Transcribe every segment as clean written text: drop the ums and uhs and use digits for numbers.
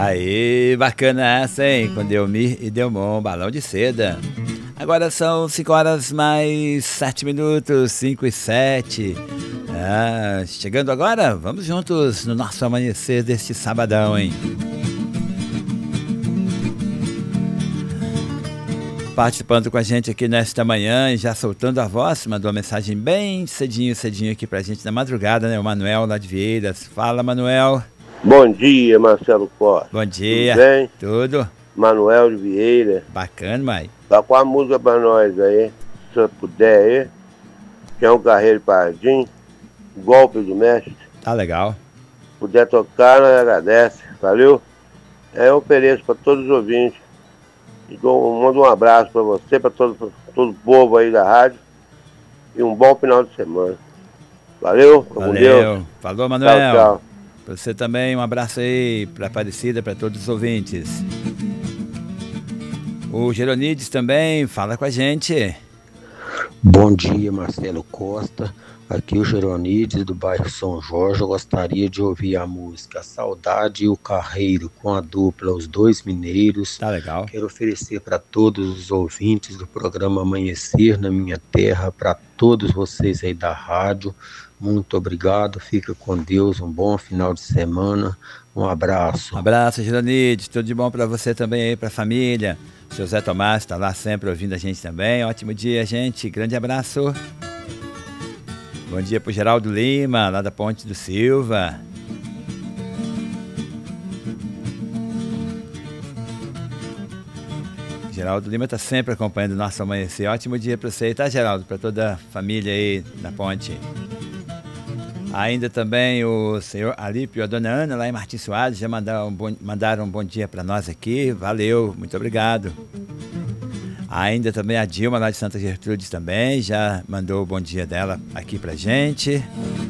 Aí, bacana essa, hein? Com Delmir e Delmon, Balão de Seda. Agora são 5 horas mais 7 minutos, 5 e 7. Chegando agora, vamos juntos no nosso amanhecer deste sabadão, hein? Participando com a gente aqui nesta manhã e já soltando a voz, mandou uma mensagem bem cedinho aqui pra gente na madrugada, né? O Manuel lá de Vieiras. Fala, Manuel. Bom dia, Marcelo Costa. Bom dia. Tudo bem? Tudo. Manuel de Vieira. Bacana, mãe. Dá com a música pra nós aí, se você puder aí. Que é um Carreiro Pardim, Golpe do Mestre. Tá legal. Se puder tocar, nós agradece. Valeu? Eu ofereço pra todos os ouvintes. E mando um abraço pra você, pra todo o povo aí da rádio. E um bom final de semana. Valeu? Valeu. Com Deus. Falou, Manuel. Tchau, tchau. Pra você também, um abraço aí pra Aparecida, pra todos os ouvintes. O Geronides também fala com a gente. Bom dia, Marcelo Costa. Aqui o Geronides do bairro São Jorge. Eu gostaria de ouvir a música Saudade e o Carreiro com a dupla Os Dois Mineiros. Tá legal. Quero oferecer para todos os ouvintes do programa Amanhecer na Minha Terra, para todos vocês aí da rádio. Muito obrigado, fica com Deus, um bom final de semana, um abraço. Um abraço, Geronides, tudo de bom para você também aí, pra família. O seu Zé Tomás tá lá sempre ouvindo a gente também. Ótimo dia, gente, grande abraço. Bom dia pro Geraldo Lima, lá da Ponte do Silva. Geraldo Lima tá sempre acompanhando o nosso amanhecer. Ótimo dia para você, tá, Geraldo? Para toda a família aí na Ponte. Ainda também o senhor Alípio e a dona Ana lá em Martins Soares já mandaram um bom dia para nós aqui. Valeu, muito obrigado. Ainda também a Dilma lá de Santa Gertrudes também já mandou o bom dia dela aqui pra gente.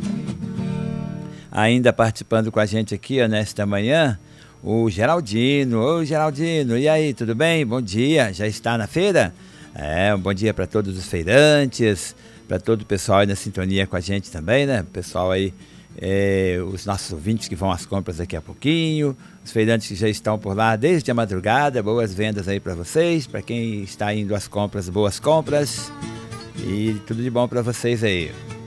Ainda participando com a gente aqui, ó, nesta manhã, o Geraldino. Ô, Geraldino, e aí, tudo bem? Bom dia, já está na feira? Um bom dia para todos os feirantes, para todo o pessoal aí na sintonia com a gente também, né? Pessoal aí, os nossos ouvintes que vão às compras daqui a pouquinho, os feirantes que já estão por lá desde a madrugada, boas vendas aí para vocês, para quem está indo às compras, boas compras e tudo de bom para vocês aí.